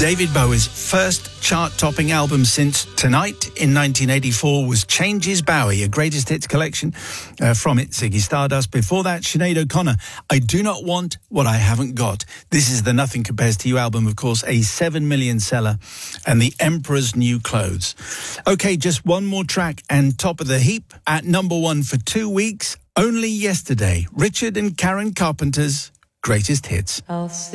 David Bowie's first chart-topping album since Tonight in 1984 was Changes Bowie, a greatest hits collection from it, Ziggy Stardust. Before that, Sinead O'Connor, I Do Not Want What I Haven't Got. This is the Nothing Compares to You album, of course, a 7 million seller, and the Emperor's New Clothes. Okay, just one more track and top of the heap at number one for 2 weeks. Only Yesterday, Richard and Karen Carpenter's greatest hits.